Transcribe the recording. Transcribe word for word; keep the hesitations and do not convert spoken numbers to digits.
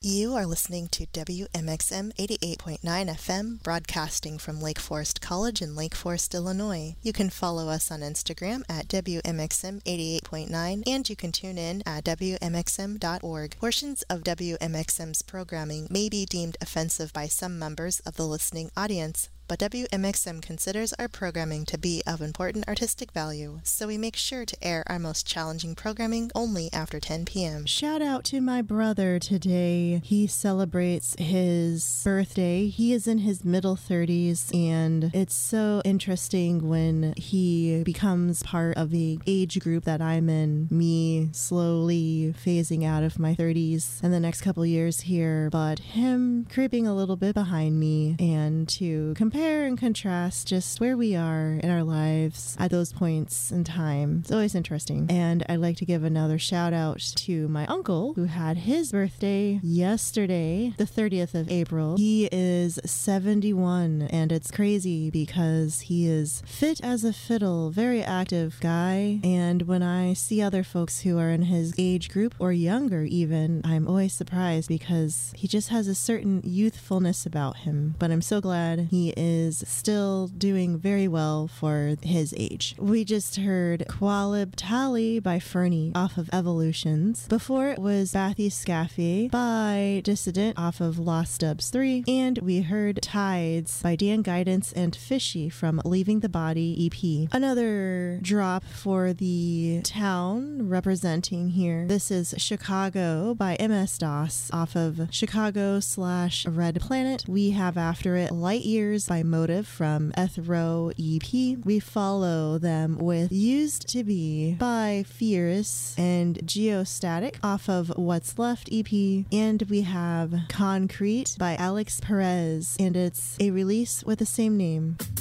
You are listening to W M X M eighty-eight point nine F M, broadcasting from Lake Forest College in Lake Forest, Illinois. You can follow us on Instagram at W M X M eighty-eight point nine, and you can tune in at W M X M dot org. Portions of W M X M's programming may be deemed offensive by some members of the listening audience, but W M X M considers our programming to be of important artistic value, so we make sure to air our most challenging programming only after ten p.m. Shout out to my brother today. He celebrates his birthday. He is in his middle thirties, and it's so interesting when he becomes part of the age group that I'm in, me slowly phasing out of my thirties in the next couple years here, but him creeping a little bit behind me, and to compare Compare and contrast just where we are in our lives at those points in time. It's always interesting. And I'd like to give another shout out to my uncle who had his birthday yesterday, the thirtieth of April. He is seventy-one, and it's crazy because he is fit as a fiddle, very active guy. And when I see other folks who are in his age group or younger even, I'm always surprised because he just has a certain youthfulness about him. But I'm so glad he is is still doing very well for his age. We just heard Qualib Tally by Fernie off of Evolutions. Before it was Bathy Scaffe by Dissident off of Lost Dubs three. And we heard Tides by Dan Guidance and Fishy from Leaving the Body E P. Another drop for the town representing here. This is Chicago by M S DOS off of Chicago slash Red Planet. We have after it Light Years by Motive from Ethro E P. We follow them with Used to Be by Fierce and Geostatic off of What's Left E P. And we have Concrete by Alex Perez, and it's a release with the same name.